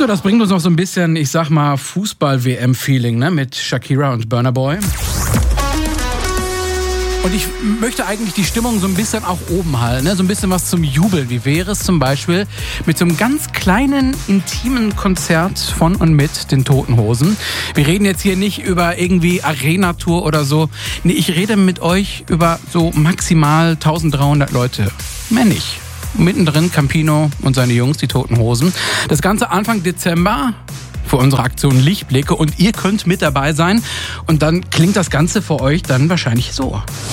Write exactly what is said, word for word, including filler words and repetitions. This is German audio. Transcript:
So, das bringt uns noch so ein bisschen, ich sag mal, Fußball-W M-Feeling, ne, mit Shakira und Burna Boy. Und ich möchte eigentlich die Stimmung so ein bisschen auch oben halten, ne? So ein bisschen was zum Jubeln. Wie wäre es zum Beispiel mit so einem ganz kleinen, intimen Konzert von und mit den Toten Hosen? Wir reden jetzt hier nicht über irgendwie Arena-Tour oder so. Nee, ich rede mit euch über so maximal eintausenddreihundert Leute. Mehr nicht. Mittendrin Campino und seine Jungs, die Toten Hosen. Das Ganze Anfang Dezember für unsere Aktion Lichtblicke und ihr könnt mit dabei sein. Und dann klingt das Ganze für euch dann wahrscheinlich so.